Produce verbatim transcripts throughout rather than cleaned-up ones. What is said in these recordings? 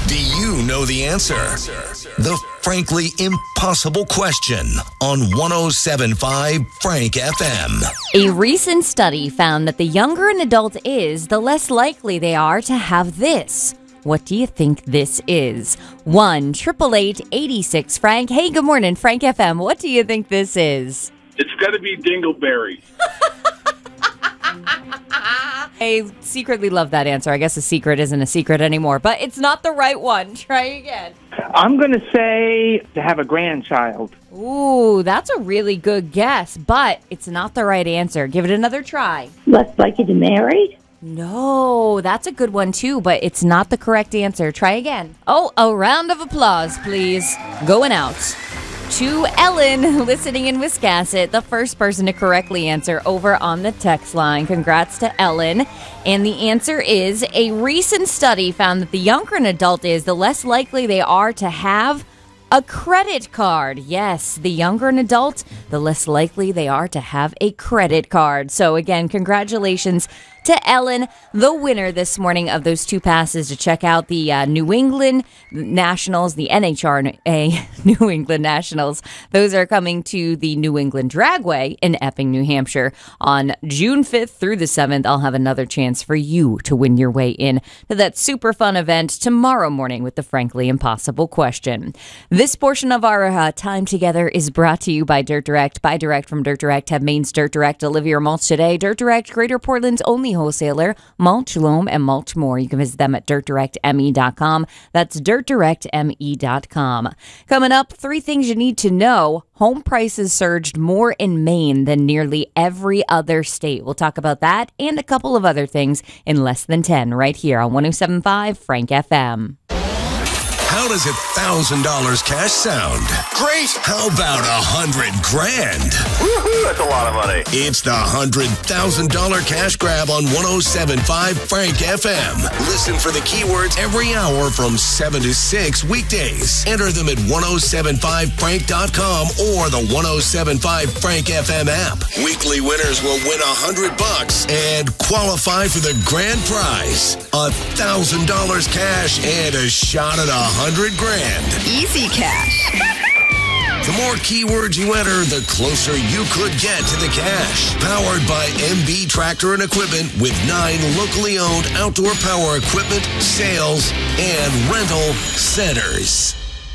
Do you know the answer? The frankly impossible question on one oh seven point five Frank F M. A recent study found that the younger an adult is, the less likely they are to have this. What do you think this is? one triple eight eighty-six Frank. Hey, good morning, Frank F M. What do you think this is? It's got to be dingleberry. I secretly love that answer. I guess a secret isn't a secret anymore, but it's not the right one. Try again. I'm going to say to have a grandchild. Ooh, that's a really good guess, but it's not the right answer. Give it another try. Less likely to marry? No, that's a good one too, but it's not the correct answer. Try again. Oh, a round of applause, please. Going out to Ellen, listening in Wiscasset, the first person to correctly answer over on the text line. Congrats to Ellen. And the answer is, a recent study found that the younger an adult is, the less likely they are to have a credit card. Yes, the younger an adult, the less likely they are to have a credit card. So again, congratulations to Ellen, the winner this morning of those two passes to check out the uh, New England Nationals, the N H R A New England Nationals. Those are coming to the New England Dragway in Epping, New Hampshire on June fifth through the seventh. I'll have another chance for you to win your way in to that super fun event tomorrow morning with the Frankly Impossible question. This portion of our uh, time together is brought to you by Dirt Direct. Buy direct from Dirt Direct. Have Maine's Dirt Direct deliver your mulch today. Dirt Direct, Greater Portland's only wholesaler, mulch, loam, and mulch more. You can visit them at dirt direct m e dot com. That's dirt direct m e dot com. Coming up, three things you need to know. Home prices surged more in Maine than nearly every other state. We'll talk about that and a couple of other things in less than ten right here on one oh seven point five Frank F M. How does a thousand dollars cash sound? Great. How about a hundred grand? Woohoo, that's a lot of money. It's the hundred thousand dollar cash grab on one oh seven point five Frank F M. Listen for the keywords every hour from seven to six weekdays. Enter them at one oh seven five frank dot com or the one oh seven point five Frank F M app. Weekly winners will win a hundred bucks and qualify for the grand prize, a thousand dollars cash and a shot at a hundred grand. Easy cash. The more keywords you enter, the closer you could get to the cash. Powered by M B Tractor and Equipment with nine locally owned outdoor power equipment, sales, and rental centers.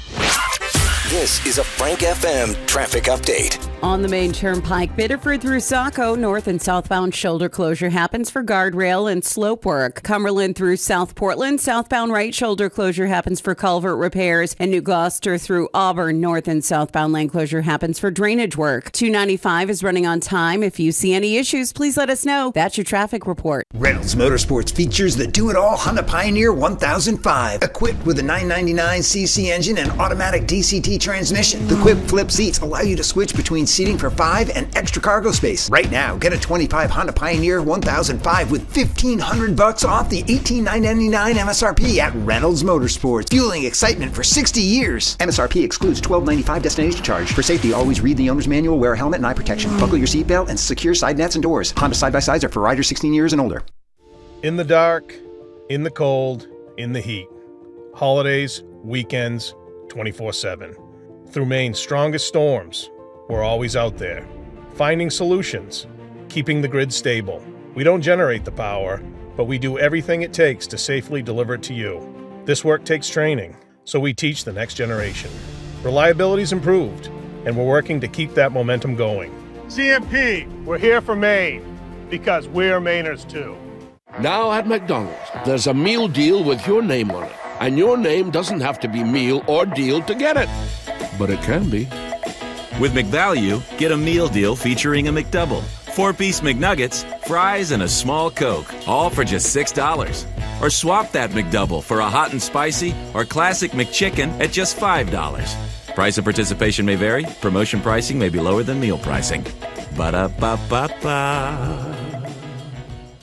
This is a Frank F M traffic update. On the main turnpike, Biddeford through Saco, north and southbound shoulder closure happens for guardrail and slope work. Cumberland through South Portland, southbound right shoulder closure happens for culvert repairs. And New Gloucester through Auburn, north and southbound lane closure happens for drainage work. two ninety-five is running on time. If you see any issues, please let us know. That's your traffic report. Reynolds Motorsports features the do-it-all Honda Pioneer one thousand five, equipped with a nine ninety-nine c c engine and automatic D C T transmission. The quick flip seats allow you to switch between seating for five and extra cargo space. Right now, get a twenty-five Honda Pioneer one thousand five with fifteen hundred bucks off the eighteen thousand nine hundred ninety-nine M S R P at Reynolds Motorsports, fueling excitement for sixty years. M S R P excludes twelve ninety-five destination charge. For safety, always read the owner's manual, wear a helmet and eye protection, buckle your seatbelt, and secure side nets and doors. Honda side-by-sides are for riders sixteen years and older. In the dark, in the cold, in the heat. Holidays, weekends, twenty-four seven. Through Maine's strongest storms, we're always out there, finding solutions, keeping the grid stable. We don't generate the power, but we do everything it takes to safely deliver it to you. This work takes training, so we teach the next generation. Reliability's improved, and we're working to keep that momentum going. C M P, we're here for Maine, because we're Mainers too. Now at McDonald's, there's a meal deal with your name on it, and your name doesn't have to be meal or deal to get it, but it can be. With McValue, get a meal deal featuring a McDouble, four-piece McNuggets, fries, and a small Coke, all for just six dollars. Or swap that McDouble for a hot and spicy or classic McChicken at just five dollars. Price and participation may vary. Promotion pricing may be lower than meal pricing. Ba-da-ba-ba-ba.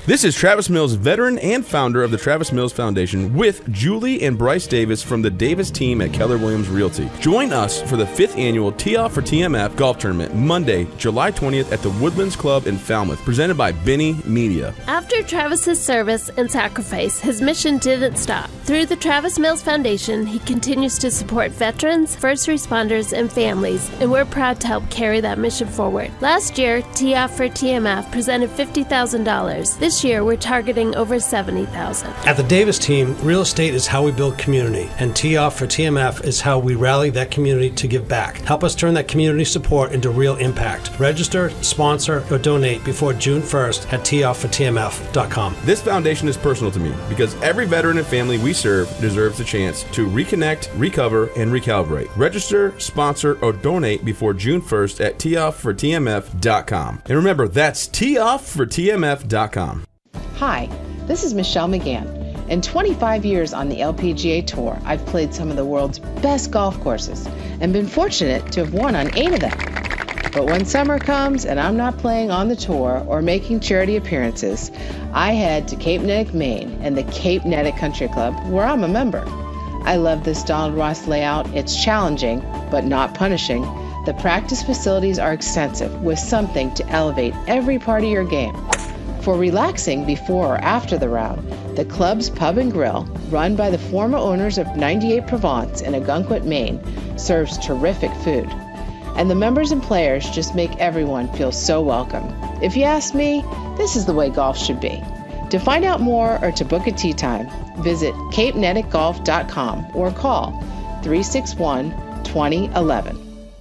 This is Travis Mills, veteran and founder of the Travis Mills Foundation, with Julie and Bryce Davis from the Davis team at Keller Williams Realty. Join us for the fifth annual Tee Off for T M F golf tournament, Monday, July twentieth at the Woodlands Club in Falmouth, presented by Benny Media. After Travis's service and sacrifice, his mission didn't stop. Through the Travis Mills Foundation, he continues to support veterans, first responders, and families, and we're proud to help carry that mission forward. Last year, Tee Off for T M F presented fifty thousand dollars. This year, we're targeting over seventy thousand dollars. At the Davis team, real estate is how we build community, and Tee Off for T M F is how we rally that community to give back. Help us turn that community support into real impact. Register, sponsor, or donate before June first at tee off for T M F dot com. This foundation is personal to me because every veteran and family we serve deserves a chance to reconnect, recover, and recalibrate. Register, sponsor, or donate before June first at tee off for T M F dot com. And remember, that's tee off for T M F dot com. Hi, this is Michelle McGann. In twenty-five years on the L P G A Tour, I've played some of the world's best golf courses and been fortunate to have won on eight of them. But when summer comes and I'm not playing on the tour or making charity appearances, I head to Cape Nettic, Maine and the Cape Nettic Country Club, where I'm a member. I love this Donald Ross layout. It's challenging, but not punishing. The practice facilities are extensive, with something to elevate every part of your game. For relaxing before or after the round, the club's Pub and Grill, run by the former owners of ninety-eight Provence in Ogunquit, Maine, serves terrific food. And the members and players just make everyone feel so welcome. If you ask me, this is the way golf should be. To find out more or to book a tee time, visit cape nettic golf dot com or call three six one, two zero one one.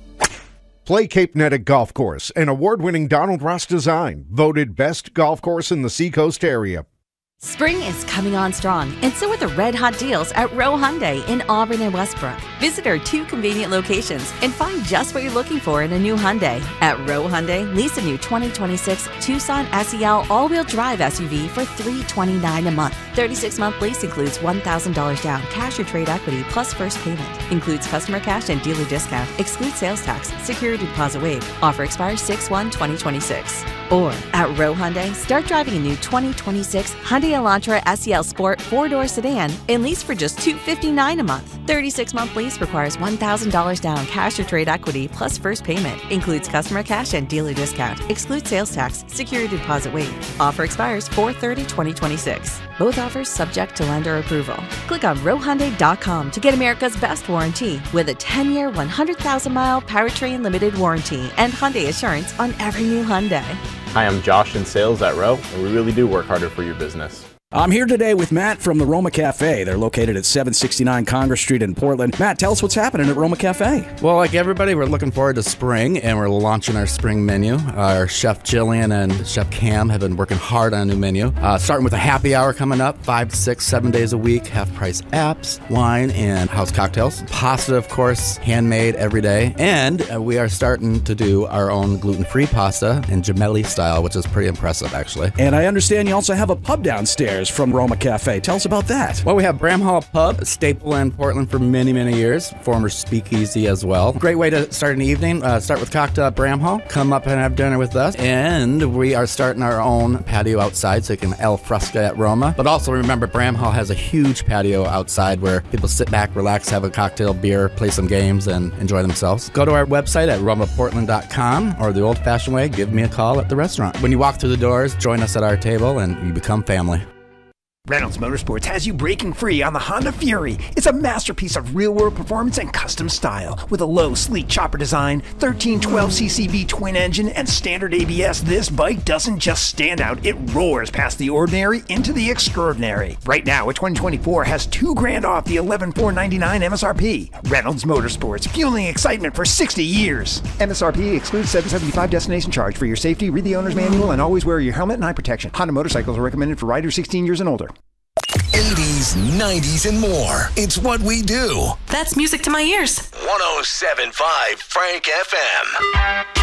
Play Cape Nettic Golf Course, an award-winning Donald Ross design, voted best golf course in the Seacoast area. Spring is coming on strong, and so are the red-hot deals at Rowe Hyundai in Auburn and Westbrook. Visit our two convenient locations and find just what you're looking for in a new Hyundai. At Rowe Hyundai, lease a new twenty twenty-six Tucson S E L all-wheel drive S U V for three hundred twenty-nine dollars a month. thirty-six month lease includes one thousand dollars down, cash or trade equity, plus first payment. Includes customer cash and dealer discount. Excludes sales tax. Security deposit waived. Offer expires six one twenty twenty-six. Or at Rowe Hyundai, start driving a new twenty twenty-six Hyundai Elantra S E L Sport four-door sedan and lease for just two hundred fifty-nine dollars a month. thirty-six month lease requires one thousand dollars down, cash or trade equity, plus first payment. Includes customer cash and dealer discount. Excludes sales tax. Security deposit waived. Offer expires four thirty twenty twenty-six. Both offers subject to lender approval. Click on rowe hyundai dot com to get America's best warranty with a ten year, one hundred thousand mile powertrain limited warranty and Hyundai Assurance on every new Hyundai. Hi, I'm Josh in sales at Rowe, and we really do work harder for your business. I'm here today with Matt from the Roma Cafe. They're located at seven sixty-nine Congress Street in Portland. Matt, tell us what's happening at Roma Cafe. Well, like everybody, we're looking forward to spring, and we're launching our spring menu. Our chef Jillian and chef Cam have been working hard on a new menu. Uh, starting with a happy hour coming up, five to six, seven days a week, half-price apps, wine, and house cocktails. Pasta, of course, handmade every day. And uh, we are starting to do our own gluten-free pasta in gemelli style, which is pretty impressive, actually. And I understand you also have a pub downstairs from Roma Cafe. Tell us about that. Well, we have Bramhall Pub, a staple in Portland for many, many years. Former speakeasy as well. Great way to start an evening. Uh, start with cocktail at Bramhall. Come up and have dinner with us. And we are starting our own patio outside, so you can al fresco at Roma. But also remember, Bramhall has a huge patio outside where people sit back, relax, have a cocktail, beer, play some games, and enjoy themselves. Go to our website at roma portland dot com, or the old-fashioned way, give me a call at the restaurant. When you walk through the doors, join us at our table, and you become family. Reynolds Motorsports has you breaking free on the Honda Fury. It's a masterpiece of real-world performance and custom style. With a low, sleek chopper design, thirteen twelve c c V twin engine, and standard A B S, this bike doesn't just stand out, it roars past the ordinary into the extraordinary. Right now, a twenty twenty-four has two grand off the eleven thousand four hundred ninety-nine dollars M S R P. Reynolds Motorsports, fueling excitement for sixty years. M S R P excludes seven hundred seventy-five dollars destination charge. For your safety, read the owner's manual and always wear your helmet and eye protection. Honda motorcycles are recommended for riders sixteen years and older. eighties, nineties, and more. It's what we do. That's music to my ears. one oh seven point five Frank F M.